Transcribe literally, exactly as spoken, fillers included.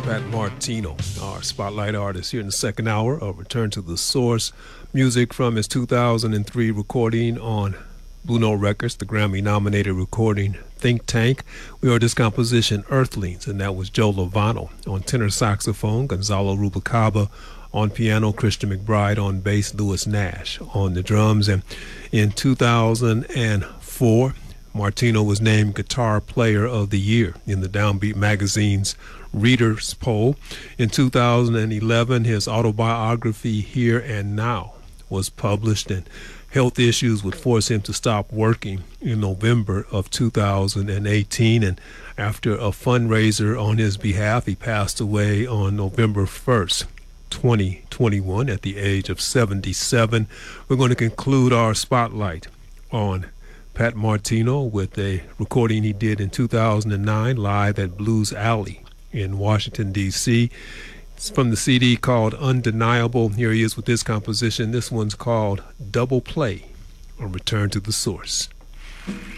Pat Martino, our spotlight artist here in the second hour of Return to the Source. Music from his two thousand three recording on Blue Note Records, the Grammy-nominated recording Think Tank. We heard this composition, Earthlings, and that was Joe Lovano on tenor saxophone, Gonzalo Rubalcaba on piano, Christian McBride on bass, Lewis Nash on the drums. And in two thousand four, Martino was named Guitar Player of the Year in the Downbeat magazine's Readers Poll. In two thousand eleven, his autobiography, Here and Now, was published, and health issues would force him to stop working in November of two thousand eighteen. And after a fundraiser on his behalf, he passed away on November first, twenty twenty-one, at the age of seventy-seven. We're going to conclude our spotlight on Pat Martino with a recording he did in two thousand nine live at Blues Alley in Washington, D C It's from the C D called Undeniable. Here he is with this composition. This one's called Double Play, or Return to the Source.